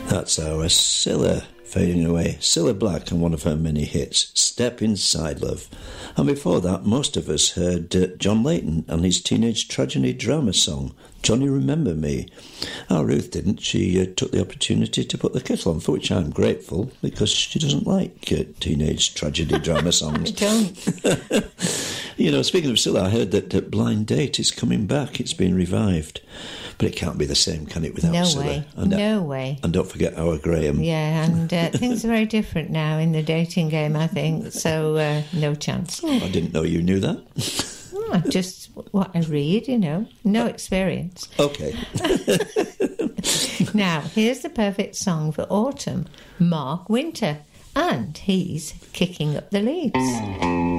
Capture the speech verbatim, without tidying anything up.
That's our Cilla fading away. Cilla Black and one of her many hits, Step Inside Love. And before that, most of us heard uh, John Layton and his teenage tragedy drama song, Johnny Remember Me. Our Ruth didn't. She uh, took the opportunity to put the kettle on, for which I'm grateful, because she doesn't like uh, teenage tragedy drama songs. I don't. You know, speaking of Cilla, I heard that uh, Blind Date is coming back. It's been revived. But it can't be the same, can it, without no Cilla? Way. And, uh, no way. And don't forget our Graham. Yeah, and uh, things are very different now in the dating game, I think. So, uh, no chance. Oh, I didn't know you knew that. Oh, just what I read, you know. No experience. Okay. Now, here's the perfect song for autumn. Mark Winter. And he's kicking up the leaves.